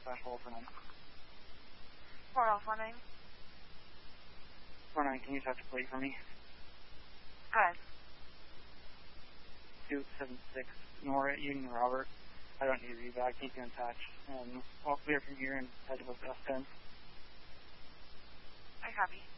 hold for 9. 4049. 49, can you touch plate for me? Good. 276 Nora Eden Robert. I don't need you, but I keep you in touch. And I'll clear from here and head to West 10. I copy.